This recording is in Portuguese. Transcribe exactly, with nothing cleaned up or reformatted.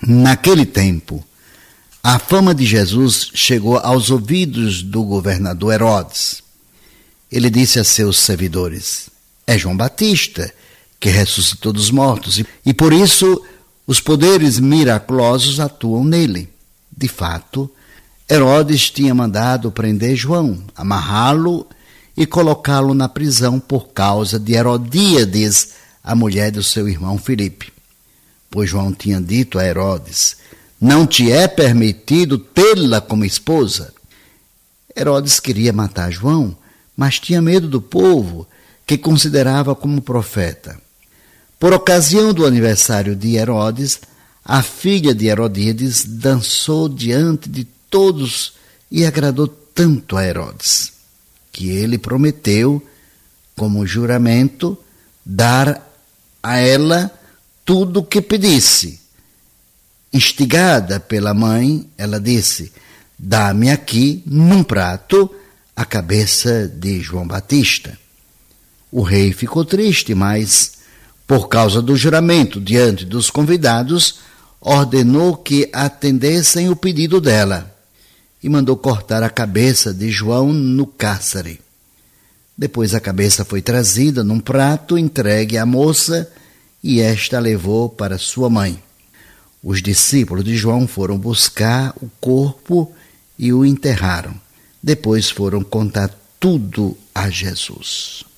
Naquele tempo, a fama de Jesus chegou aos ouvidos do governador Herodes. Ele disse a seus servidores: é João Batista, que ressuscitou dos mortos, e por isso os poderes miraculosos atuam nele. De fato, Herodes tinha mandado prender João, amarrá-lo e colocá-lo na prisão por causa de Herodíades, a mulher do seu irmão Filipe. Pois João tinha dito a Herodes: não te é permitido tê-la como esposa. Herodes queria matar João, mas tinha medo do povo, que considerava como profeta. Por ocasião do aniversário de Herodes, a filha de Herodíades dançou diante de todos e agradou tanto a Herodes, que ele prometeu, como juramento, dar a ela tudo o que pedisse. Instigada pela mãe, ela disse: dá-me aqui, num prato, a cabeça de João Batista. O rei ficou triste, mas, por causa do juramento diante dos convidados, ordenou que atendessem o pedido dela e mandou cortar a cabeça de João no cárcere. Depois a cabeça foi trazida num prato entregue à moça e esta a levou para sua mãe. Os discípulos de João foram buscar o corpo e o enterraram. Depois foram contar tudo a Jesus.